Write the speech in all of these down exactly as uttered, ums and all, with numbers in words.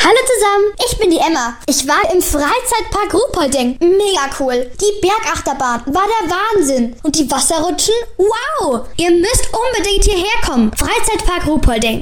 Hallo zusammen, ich bin die Emma. Ich war im Freizeitpark Ruhpolding. Mega cool. Die Bergachterbahn war der Wahnsinn. Und die Wasserrutschen? Wow! Ihr müsst unbedingt hierher kommen. Freizeitpark Ruhpolding.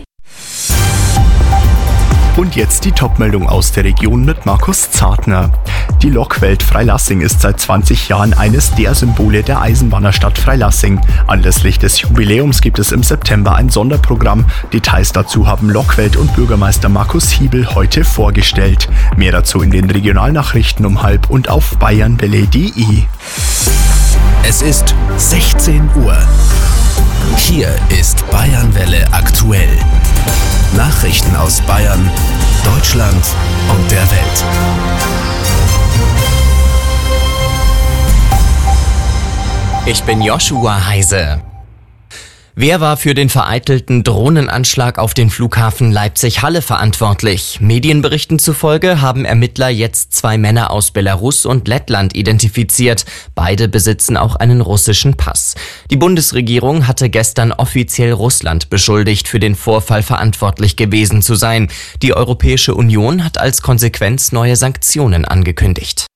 Und jetzt die Topmeldung aus der Region mit Markus Zartner. Die Lokwelt Freilassing ist seit zwanzig Jahren eines der Symbole der Eisenbahnerstadt Freilassing. Anlässlich des Jubiläums gibt es im September ein Sonderprogramm. Details dazu haben Lokwelt und Bürgermeister Markus Hiebel heute vorgestellt. Mehr dazu in den Regionalnachrichten um halb und auf bayernwelle punkt de. Es ist sechzehn Uhr. Hier ist Bayernwelle aktuell. Nachrichten aus Bayern, Deutschland und der Welt. Ich bin Joshua Heise. Wer war für den vereitelten Drohnenanschlag auf den Flughafen Leipzig-Halle verantwortlich? Medienberichten zufolge haben Ermittler jetzt zwei Männer aus Belarus und Lettland identifiziert. Beide besitzen auch einen russischen Pass. Die Bundesregierung hatte gestern offiziell Russland beschuldigt, für den Vorfall verantwortlich gewesen zu sein. Die Europäische Union hat als Konsequenz neue Sanktionen angekündigt.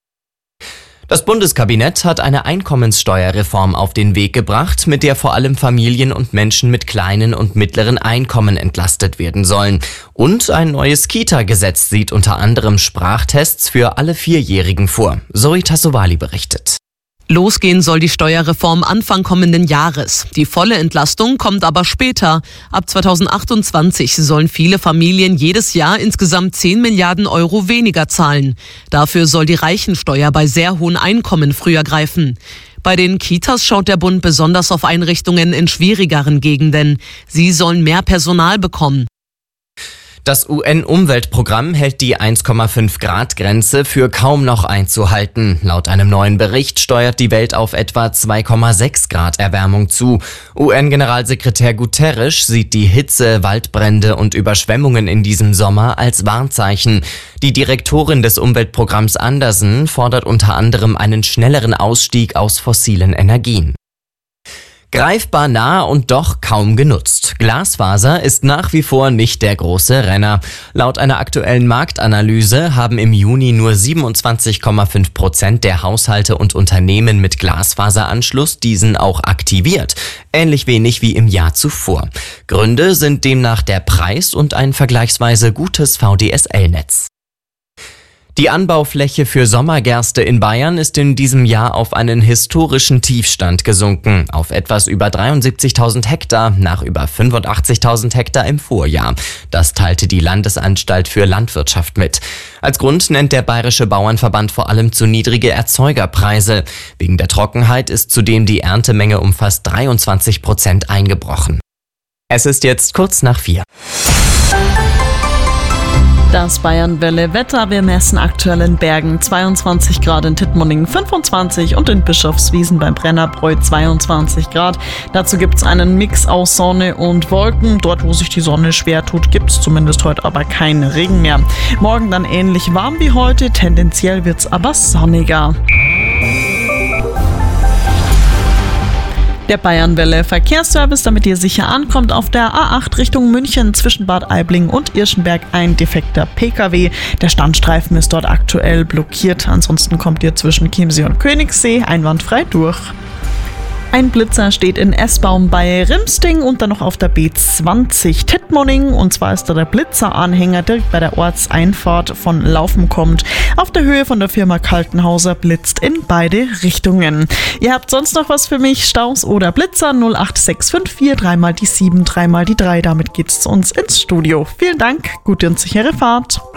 Das Bundeskabinett hat eine Einkommenssteuerreform auf den Weg gebracht, mit der vor allem Familien und Menschen mit kleinen und mittleren Einkommen entlastet werden sollen. Und ein neues Kita-Gesetz sieht unter anderem Sprachtests für alle Vierjährigen vor. Zoe Tassovali berichtet. Losgehen soll die Steuerreform Anfang kommenden Jahres. Die volle Entlastung kommt aber später. Ab zweitausendachtundzwanzig sollen viele Familien jedes Jahr insgesamt zehn Milliarden Euro weniger zahlen. Dafür soll die Reichensteuer bei sehr hohen Einkommen früher greifen. Bei den Kitas schaut der Bund besonders auf Einrichtungen in schwierigeren Gegenden. Sie sollen mehr Personal bekommen. Das U N-Umweltprogramm hält die eins Komma fünf Grad Grenze für kaum noch einzuhalten. Laut einem neuen Bericht steuert die Welt auf etwa zwei Komma sechs Grad Erwärmung zu. U N-Generalsekretär Guterres sieht die Hitze, Waldbrände und Überschwemmungen in diesem Sommer als Warnzeichen. Die Direktorin des Umweltprogramms Andersen fordert unter anderem einen schnelleren Ausstieg aus fossilen Energien. Greifbar nah und doch kaum genutzt. Glasfaser ist nach wie vor nicht der große Renner. Laut einer aktuellen Marktanalyse haben im Juni nur siebenundzwanzig Komma fünf Prozent der Haushalte und Unternehmen mit Glasfaseranschluss diesen auch aktiviert. Ähnlich wenig wie im Jahr zuvor. Gründe sind demnach der Preis und ein vergleichsweise gutes V D S L-Netz. Die Anbaufläche für Sommergerste in Bayern ist in diesem Jahr auf einen historischen Tiefstand gesunken, auf etwas über dreiundsiebzigtausend Hektar nach über fünfundachtzigtausend Hektar im Vorjahr. Das teilte die Landesanstalt für Landwirtschaft mit. Als Grund nennt der Bayerische Bauernverband vor allem zu niedrige Erzeugerpreise. Wegen der Trockenheit ist zudem die Erntemenge um fast dreiundzwanzig Prozent eingebrochen. Es ist jetzt kurz nach vier. Das Bayernwelle Wetter. Wir messen aktuell in Bergen zweiundzwanzig Grad, in Tittmoning fünfundzwanzig und in Bischofswiesen beim Brennerbräu zweiundzwanzig Grad. Dazu gibt es einen Mix aus Sonne und Wolken. Dort, wo sich die Sonne schwer tut, gibt es zumindest heute aber keinen Regen mehr. Morgen dann ähnlich warm wie heute, tendenziell wird es aber sonniger. Der Bayernwelle Verkehrsservice, damit ihr sicher ankommt, auf der A acht Richtung München zwischen Bad Aibling und Irschenberg ein defekter P K W. Der Standstreifen ist dort aktuell blockiert. Ansonsten kommt ihr zwischen Chiemsee und Königssee einwandfrei durch. Ein Blitzer steht in Esbaum bei Rimsting und dann noch auf der B zwanzig Tittmoning. Und zwar ist da der Blitzeranhänger direkt bei der Ortseinfahrt von Laufen kommt. Auf der Höhe von der Firma Kaltenhauser blitzt in beide Richtungen. Ihr habt sonst noch was für mich? Staus oder Blitzer? null acht sechs fünf vier, dreimal die sieben, dreimal die drei. Damit geht's zu uns ins Studio. Vielen Dank, gute und sichere Fahrt.